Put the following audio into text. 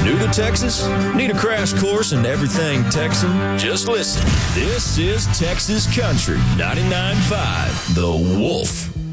New to Texas? Need a crash course in everything Texan? Just listen. This is Texas Country 99.5, The Wolf.